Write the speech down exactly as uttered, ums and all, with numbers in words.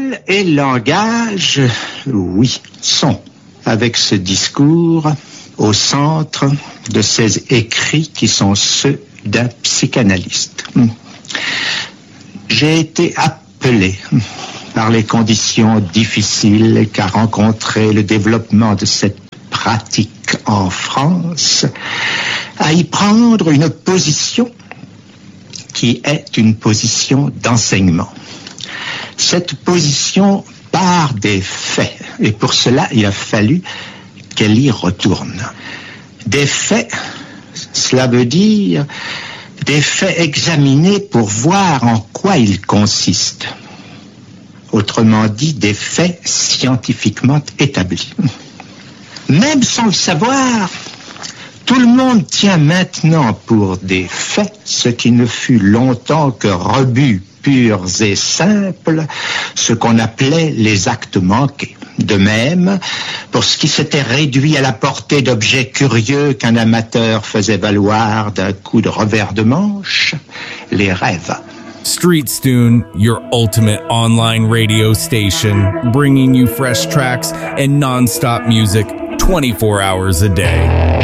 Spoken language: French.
Parole et langage, oui, sont, avec ce discours, au centre de ces écrits qui sont ceux d'un psychanalyste. J'ai été appelé par les conditions difficiles qu'a rencontré le développement de cette pratique en France à y prendre une position qui est une position d'enseignement. Cette position part des faits, et pour cela, il a fallu qu'elle y retourne. Des faits, cela veut dire des faits examinés pour voir en quoi ils consistent. Autrement dit, des faits scientifiquement établis. Même sans le savoir, tout le monde tient maintenant pour des faits ce qui ne fut longtemps que rebuts purs et simples, ce qu'on appelait les actes manqués. De même, pour ce qui s'était réduit à la portée d'objets curieux qu'un amateur faisait valoir d'un coup de revers de manche, les rêves. StreetStune, your ultimate online radio station, bringing you fresh tracks and non-stop music twenty-four hours a day.